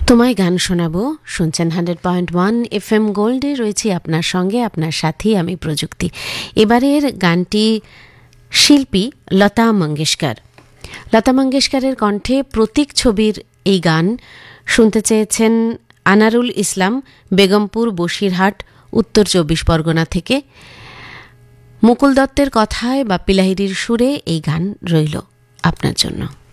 তোমায় গান শোনাবো। শুনছেন 100.1 FM গোল্ডে, রয়েছি আপনার সঙ্গে, আপনার সাথেই আমি প্রযুক্তি। এবারের গানটি শিল্পী লতা মঙ্গেশকর। লতা মঙ্গেশকরের কণ্ঠে প্রতীক ছবির এই গান শুনতে চেয়েছেন আনারুল ইসলাম, বেগমপুর, বসিরহাট, উত্তর 24 পরগনা থেকে। মুকুল দত্তের কথায় বা পিলাহিরির সুরে এই গান রইল আপনার জন্য।